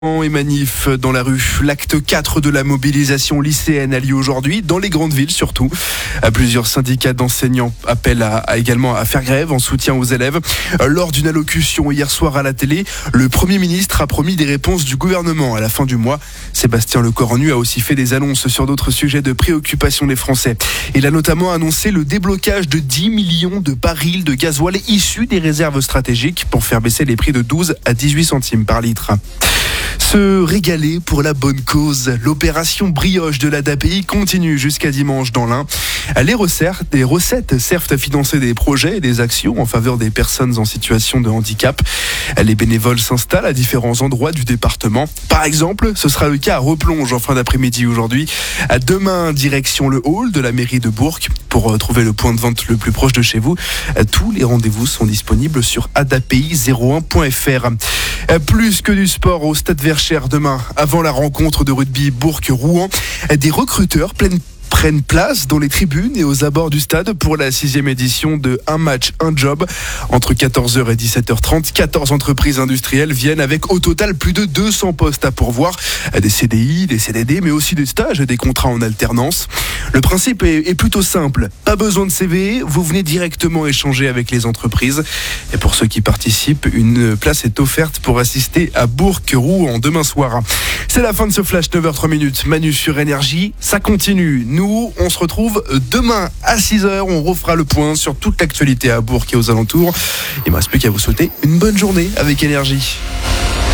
Et manif dans la rue. L'acte 4 de la mobilisation lycéenne a lieu aujourd'hui, dans les grandes villes surtout. Plusieurs syndicats d'enseignants appellent également à faire grève en soutien aux élèves. Lors d'une allocution hier soir à la télé, le Premier ministre a promis des réponses du gouvernement à la fin du mois. Sébastien Lecornu a aussi fait des annonces sur d'autres sujets de préoccupation des Français. Il a notamment annoncé le déblocage de 10 millions de barils de gasoil issus des réserves stratégiques pour faire baisser les prix de 12 à 18 centimes par litre. Se régaler pour la bonne cause. L'opération brioche de l'ADAPI continue jusqu'à dimanche dans l'Ain. Les recettes servent à financer des projets et des actions en faveur des personnes en situation de handicap. Les bénévoles s'installent à différents endroits du département. Par exemple, ce sera le cas à Replonge en fin d'après-midi aujourd'hui. Demain, direction le hall de la mairie de Bourg pour trouver le point de vente le plus proche de chez vous. Tous les rendez-vous sont disponibles sur adapi01.fr. Plus que du sport au Stade Verchères demain, avant la rencontre de rugby Bourg-Rouen, des recruteurs prennent place dans les tribunes et aux abords du stade pour la 6e édition de Un match, un job. Entre 14h et 17h30, 14 entreprises industrielles viennent avec au total plus de 200 postes à pourvoir. Des CDI, des CDD, mais aussi des stages et des contrats en alternance. Le principe est plutôt simple. Pas besoin de CV, vous venez directement échanger avec les entreprises. Et pour ceux qui participent, une place est offerte pour assister à Bourg-Rouen demain soir. C'est la fin de ce flash 9h03. Manu sur Énergie, ça continue. Nous, on se retrouve demain à 6h. On refera le point sur toute l'actualité à Bourg et aux alentours. Il ne me reste plus qu'à vous souhaiter une bonne journée avec Énergie.